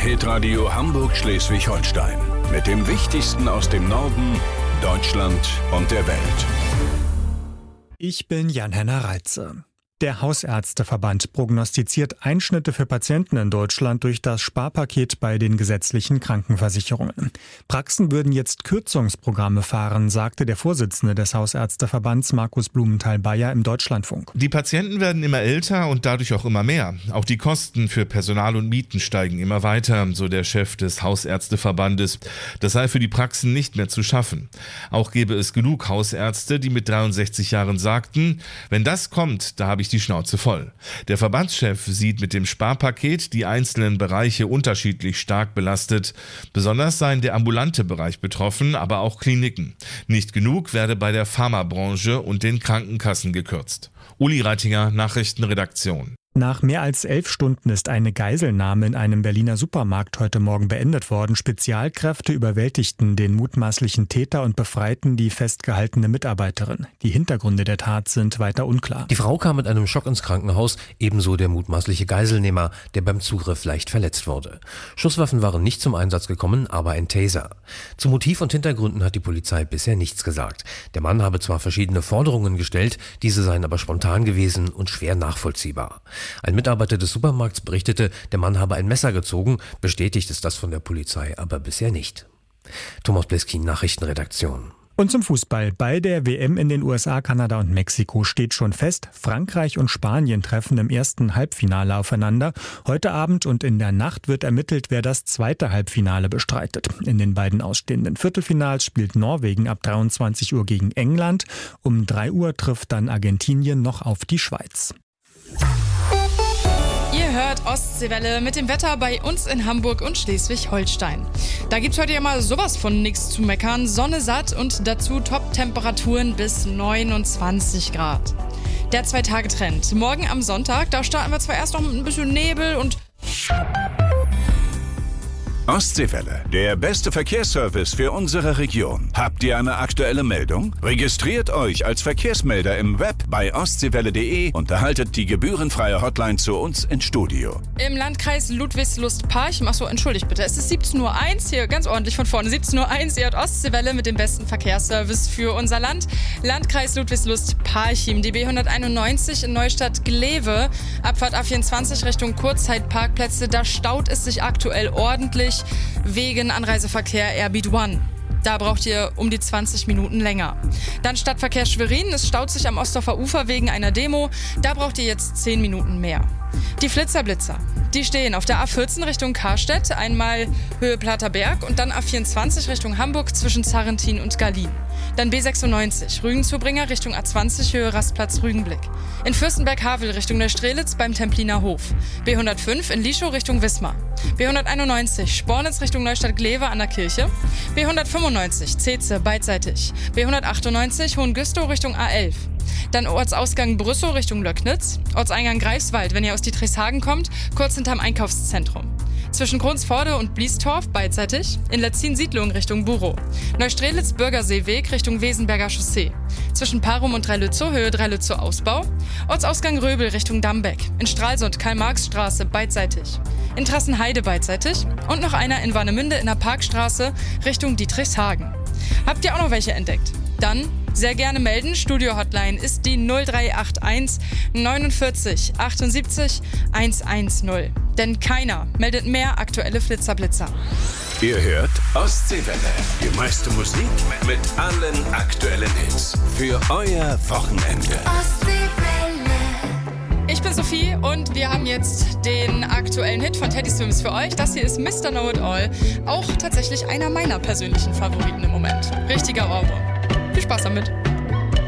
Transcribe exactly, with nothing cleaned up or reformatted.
Hitradio Hamburg-Schleswig-Holstein. Mit dem Wichtigsten aus dem Norden, Deutschland und der Welt. Ich bin Jan-Henner Reitze. Der Hausärzteverband prognostiziert Einschnitte für Patienten in Deutschland durch das Sparpaket bei den gesetzlichen Krankenversicherungen. Praxen würden jetzt Kürzungsprogramme fahren, sagte der Vorsitzende des Hausärzteverbands Markus Blumenthal-Bayer im Deutschlandfunk. Die Patienten werden immer älter und dadurch auch immer mehr. Auch die Kosten für Personal und Mieten steigen immer weiter, so der Chef des Hausärzteverbandes. Das sei für die Praxen nicht mehr zu schaffen. Auch gäbe es genug Hausärzte, die mit dreiundsechzig Jahren sagten, wenn das kommt, da habe ich die Schnauze voll. Der Verbandschef sieht mit dem Sparpaket die einzelnen Bereiche unterschiedlich stark belastet. Besonders seien der ambulante Bereich betroffen, aber auch Kliniken. Nicht genug werde bei der Pharmabranche und den Krankenkassen gekürzt. Uli Reitinger, Nachrichtenredaktion. Nach mehr als elf Stunden ist eine Geiselnahme in einem Berliner Supermarkt heute Morgen beendet worden. Spezialkräfte überwältigten den mutmaßlichen Täter und befreiten die festgehaltene Mitarbeiterin. Die Hintergründe der Tat sind weiter unklar. Die Frau kam mit einem Schock ins Krankenhaus, ebenso der mutmaßliche Geiselnehmer, der beim Zugriff leicht verletzt wurde. Schusswaffen waren nicht zum Einsatz gekommen, aber ein Taser. Zu Motiv und Hintergründen hat die Polizei bisher nichts gesagt. Der Mann habe zwar verschiedene Forderungen gestellt, diese seien aber spontan gewesen und schwer nachvollziehbar. Ein Mitarbeiter des Supermarkts berichtete, der Mann habe ein Messer gezogen, bestätigt ist das von der Polizei aber bisher nicht. Thomas Bleskin, Nachrichtenredaktion. Und zum Fußball. Bei der W M in den U S A, Kanada und Mexiko steht schon fest, Frankreich und Spanien treffen im ersten Halbfinale aufeinander. Heute Abend und in der Nacht wird ermittelt, wer das zweite Halbfinale bestreitet. In den beiden ausstehenden Viertelfinals spielt Norwegen ab dreiundzwanzig Uhr gegen England. Um drei Uhr trifft dann Argentinien noch auf die Schweiz. Ihr hört Ostseewelle mit dem Wetter bei uns in Hamburg und Schleswig-Holstein. Da gibt's heute ja mal sowas von nichts zu meckern. Sonne satt und dazu Top-Temperaturen bis neunundzwanzig Grad. Der Zwei-Tage-Trend. Morgen am Sonntag, da starten wir zwar erst noch mit ein bisschen Nebel und... Ostseewelle, der beste Verkehrsservice für unsere Region. Habt ihr eine aktuelle Meldung? Registriert euch als Verkehrsmelder im Web bei ostseewelle punkt de und erhaltet die gebührenfreie Hotline zu uns ins Studio. Im Landkreis Ludwigslust-Parchim, achso, entschuldigt bitte, es ist siebzehn Uhr eins, hier ganz ordentlich von vorne, siebzehn Uhr eins, ihr hört Ostseewelle mit dem besten Verkehrsservice für unser Land. Landkreis Ludwigslust-Parchim, die B hunderteinundneunzig in Neustadt-Glewe, Abfahrt A vierundzwanzig Richtung Kurzzeitparkplätze, da staut es sich aktuell ordentlich wegen Anreiseverkehr Airbeat One. Da braucht ihr um die zwanzig Minuten länger. Dann Stadtverkehr Schwerin, es staut sich am Ostdorfer Ufer wegen einer Demo. Da braucht ihr jetzt zehn Minuten mehr. Die Flitzer-Blitzer, die stehen auf der A vierzehn Richtung Karstedt, einmal Höhe Plater Berg und dann A vierundzwanzig Richtung Hamburg zwischen Zarrentin und Galin. Dann B sechsundneunzig, Rügenzubringer Richtung A zwanzig, Höhe Rastplatz Rügenblick. In Fürstenberg-Havel Richtung Neustrelitz beim Templiner Hof. B hundertfünf in Lischow Richtung Wismar. B hunderteinundneunzig, Spornitz Richtung Neustadt-Glewe an der Kirche. B hundertfünfundneunzig, Zeze beidseitig. B hundertachtundneunzig, Hohengüstow Richtung A elf. Dann Ortsausgang Brüssow Richtung Löcknitz. Ortseingang Greifswald, wenn ihr aus Dietrichshagen kommt, kurz hinterm Einkaufszentrum. Zwischen Kronsforde und Bliestorf beidseitig. In Letzin-Siedlung Richtung Burow. Neustrelitz-Bürgerseeweg Richtung Wesenberger Chaussee. Zwischen Parum und Dreilützow, Höhe Dreilützow Ausbau. Ortsausgang Röbel Richtung Dambeck. In Stralsund Karl-Marx-Straße beidseitig. In Trassenheide beidseitig. Und noch einer in Warnemünde in der Parkstraße Richtung Dietrichshagen. Habt ihr auch noch welche entdeckt? Dann sehr gerne melden. Studio-Hotline ist die null drei acht eins neunundvierzig achtundsiebzig hundertzehn. Denn keiner meldet mehr aktuelle Flitzerblitzer. Ihr hört Ostseewelle, die meiste Musik mit allen aktuellen Hits für euer Wochenende. Ich bin Sophie und wir haben jetzt den aktuellen Hit von Teddy Swims für euch. Das hier ist Mister Know It All. Auch tatsächlich einer meiner persönlichen Favoriten im Moment. Richtiger Ohrwurm. Viel Spaß damit.